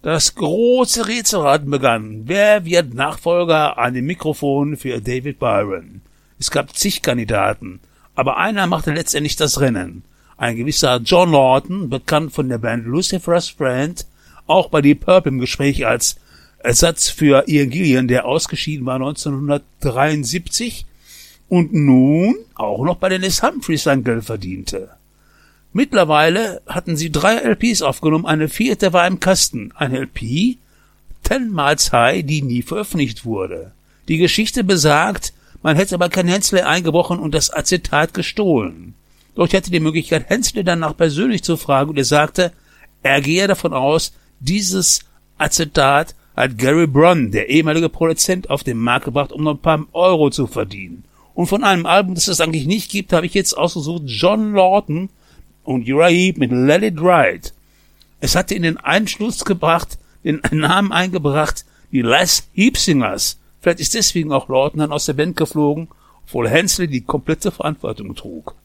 Das große Rätselraten begann. Wer wird Nachfolger an dem Mikrofon für David Byron? Es gab zig Kandidaten, aber einer machte letztendlich das Rennen. Ein gewisser John Lawton, bekannt von der Band Lucifer's Friend, auch bei Deep Purple im Gespräch als Ersatz für Ian Gillan, der ausgeschieden war 1973 und nun auch noch bei den Les Humphreys sein Geld verdiente. Mittlerweile hatten sie 3 LPs aufgenommen, eine 4. war im Kasten. Eine LP, 10 Miles High, die nie veröffentlicht wurde. Die Geschichte besagt, man hätte bei Ken Hensley eingebrochen und das Acetat gestohlen. Doch ich hatte die Möglichkeit, Hensley danach persönlich zu fragen und er sagte, er gehe davon aus, dieses Acetat hat Gary Brunn, der ehemalige Produzent, auf den Markt gebracht, um noch ein paar Euro zu verdienen. Und von einem Album, das es eigentlich nicht gibt, habe ich jetzt ausgesucht John Lawton und Uriah Heep mit Let It Ride. Es hatte in den Einschluss gebracht, den Namen eingebracht, die Les Heep Singers. Vielleicht ist deswegen auch Lawton dann aus der Band geflogen, obwohl Hensley die komplette Verantwortung trug.